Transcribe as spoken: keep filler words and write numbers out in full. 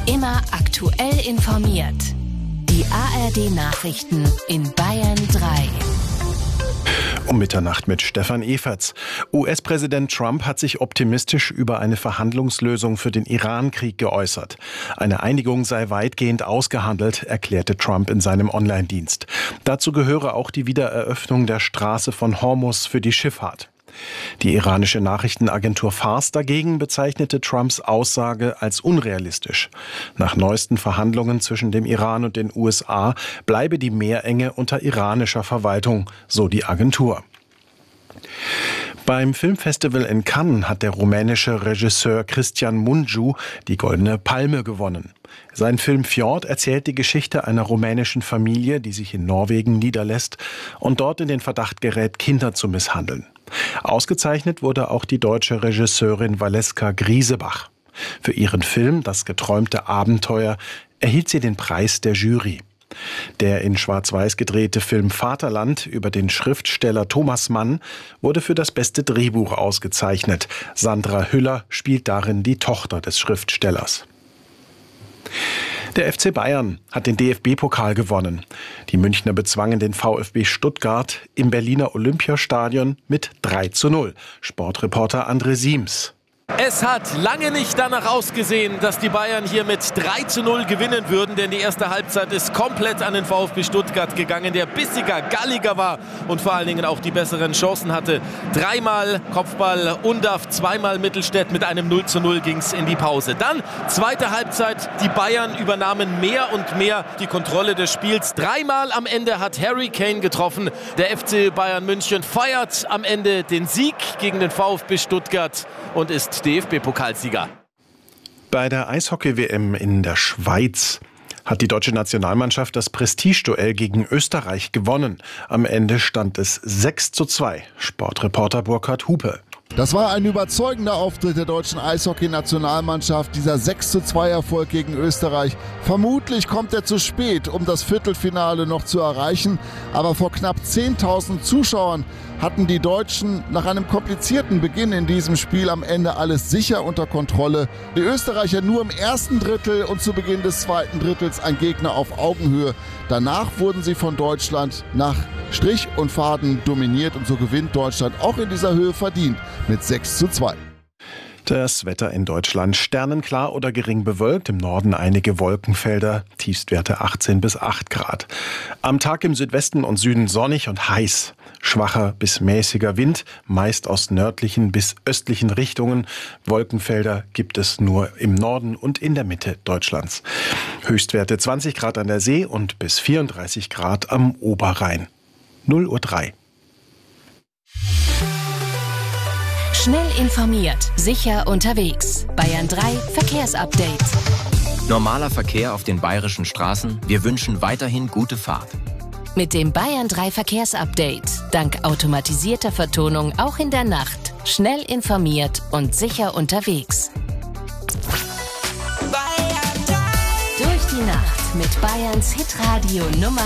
Immer aktuell informiert. Die A R D-Nachrichten in Bayern drei. Um Mitternacht mit Stefan Everts. U S-Präsident Trump hat sich optimistisch über eine Verhandlungslösung für den Iran-Krieg geäußert. Eine Einigung sei weitgehend ausgehandelt, erklärte Trump in seinem Online-Dienst. Dazu gehöre auch die Wiedereröffnung der Straße von Hormuz für die Schifffahrt. Die iranische Nachrichtenagentur Fars dagegen bezeichnete Trumps Aussage als unrealistisch. Nach neuesten Verhandlungen zwischen dem Iran und den U S A bleibe die Meerenge unter iranischer Verwaltung, so die Agentur. Beim Filmfestival in Cannes hat der rumänische Regisseur Cristian Mungiu die Goldene Palme gewonnen. Sein Film Fjord erzählt die Geschichte einer rumänischen Familie, die sich in Norwegen niederlässt und dort in den Verdacht gerät, Kinder zu misshandeln. Ausgezeichnet wurde auch die deutsche Regisseurin Valeska Griesebach. Für ihren Film Das geträumte Abenteuer erhielt sie den Preis der Jury. Der in Schwarz-Weiß gedrehte Film Vaterland über den Schriftsteller Thomas Mann wurde für das beste Drehbuch ausgezeichnet. Sandra Hüller spielt darin die Tochter des Schriftstellers. Der F C Bayern hat den D F B-Pokal gewonnen. Die Münchner bezwangen den VfB Stuttgart im Berliner Olympiastadion mit drei zu null. Sportreporter André Siems. Es hat lange nicht danach ausgesehen, dass die Bayern hier mit drei zu null gewinnen würden, denn die erste Halbzeit ist komplett an den VfB Stuttgart gegangen, der bissiger, galliger war und vor allen Dingen auch die besseren Chancen hatte. Dreimal Kopfball Undav, zweimal Mittelstädt, mit einem null zu null ging es in die Pause. Dann zweite Halbzeit, die Bayern übernahmen mehr und mehr die Kontrolle des Spiels. Dreimal am Ende hat Harry Kane getroffen. Der F C Bayern München feiert am Ende den Sieg gegen den VfB Stuttgart und ist D F B-Pokalsieger. Bei der Eishockey-W M in der Schweiz hat die deutsche Nationalmannschaft das Prestigeduell gegen Österreich gewonnen. Am Ende stand es sechs zu zwei. Sportreporter Burkhard Hupe. Das war ein überzeugender Auftritt der deutschen Eishockey-Nationalmannschaft, dieser sechs zu zwei Erfolg gegen Österreich. Vermutlich kommt er zu spät, um das Viertelfinale noch zu erreichen. Aber vor knapp zehntausend Zuschauern hatten die Deutschen nach einem komplizierten Beginn in diesem Spiel am Ende alles sicher unter Kontrolle. Die Österreicher nur im ersten Drittel und zu Beginn des zweiten Drittels ein Gegner auf Augenhöhe. Danach wurden sie von Deutschland nach Strich und Faden dominiert und so gewinnt Deutschland auch in dieser Höhe verdient mit sechs zu zwei. Das Wetter in Deutschland: sternenklar oder gering bewölkt, im Norden einige Wolkenfelder, Tiefstwerte achtzehn bis acht Grad. Am Tag im Südwesten und Süden sonnig und heiß. Schwacher bis mäßiger Wind, meist aus nördlichen bis östlichen Richtungen. Wolkenfelder gibt es nur im Norden und in der Mitte Deutschlands. Höchstwerte zwanzig Grad an der See und bis vierunddreißig Grad am Oberrhein. null Uhr drei. Schnell informiert, sicher unterwegs. Bayern drei Verkehrsupdate. Normaler Verkehr auf den bayerischen Straßen. Wir wünschen weiterhin gute Fahrt. Mit dem Bayern drei Verkehrsupdate. Dank automatisierter Vertonung auch in der Nacht. Schnell informiert und sicher unterwegs. Bayern drei. Durch die Nacht mit Bayerns Hitradio Nummer